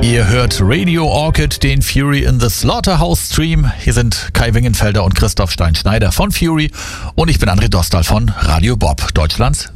Ihr hört Radio Orchid, den Fury in the Slaughterhouse Stream. Hier sind Kai Wingenfelder und Christoph Stein-Schneider von Fury und ich bin André Dostal von Radio Bob, Deutschlands